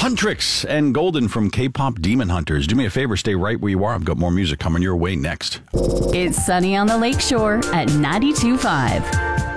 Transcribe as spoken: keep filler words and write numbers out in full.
Huntrix and Golden from K-pop Demon Hunters. Do me a favor, stay right where you are. I've got more music coming your way next. It's Sunny on the Lakeshore at ninety-two point five.